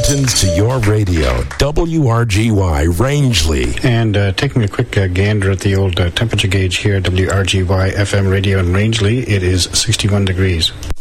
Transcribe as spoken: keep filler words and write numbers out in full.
mountains to your radio, W R G Y Rangeley. And uh, taking a quick uh, gander at the old uh, temperature gauge here, W R G Y F M radio in Rangeley, it is sixty-one degrees.